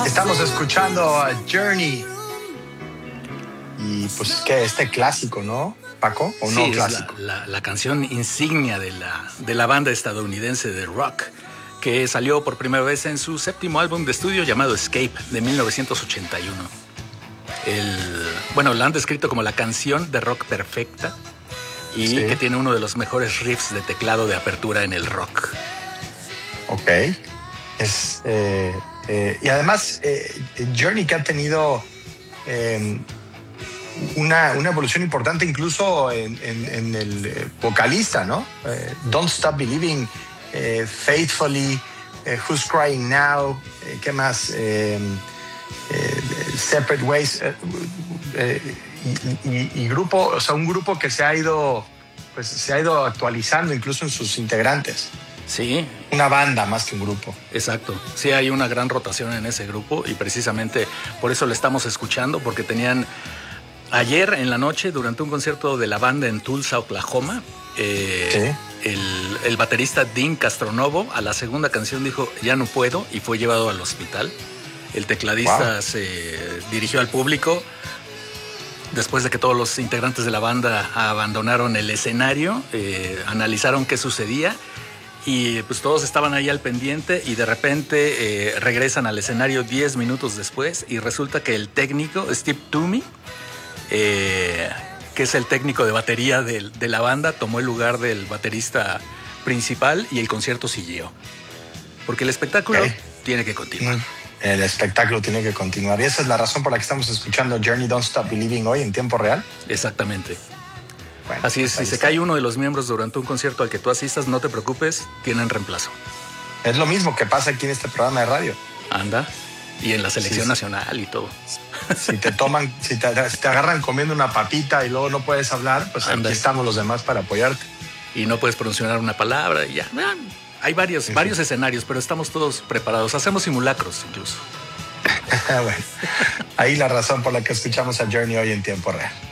Estamos escuchando a Journey. Y pues que este clásico, ¿no, Paco? ¿O no sí, clásico? Es la canción insignia de la banda estadounidense de rock, que salió por primera vez en su séptimo álbum de estudio llamado Escape, de 1981. La han descrito como la canción de rock perfecta y que tiene uno de los mejores riffs de teclado de apertura en el rock. Ok. Y además, Journey, que ha tenido una evolución importante incluso en el vocalista, ¿no? Don't Stop Believing, Faithfully, Who's Crying Now, ¿qué más? Separate Ways, y grupo, o sea, un grupo que se ha ido actualizando incluso en sus integrantes. Sí. Una banda más que un grupo. Exacto. Sí, hay una gran rotación en ese grupo y precisamente por eso le estamos escuchando, porque tenían ayer en la noche, durante un concierto de la banda en Tulsa, Oklahoma, el baterista Dean Castronovo a la segunda canción dijo ya no puedo y fue llevado al hospital. El tecladista se dirigió al público después de que todos los integrantes de la banda abandonaron el escenario, analizaron qué sucedía y pues todos estaban ahí al pendiente y de repente regresan al escenario 10 minutos después y resulta que el técnico Steve Toomey, que es el técnico de batería de la banda, tomó el lugar del baterista principal y el concierto siguió. Porque el espectáculo tiene que continuar. El espectáculo tiene que continuar. Y esa es la razón por la que estamos escuchando Journey Don't Stop Believing hoy en tiempo real. Exactamente. Bueno, así es, si se cae uno de los miembros durante un concierto al que tú asistas, no te preocupes, tienen reemplazo. Es lo mismo que pasa aquí en este programa de radio. Anda. Y en la selección nacional y todo. Si te toman, si te agarran comiendo una papita y luego no puedes hablar, pues aquí estamos los demás para apoyarte. Y no puedes pronunciar una palabra y ya. Hay varios escenarios, pero estamos todos preparados. Hacemos simulacros incluso. Bueno, ahí la razón por la que escuchamos a Journey hoy en tiempo real.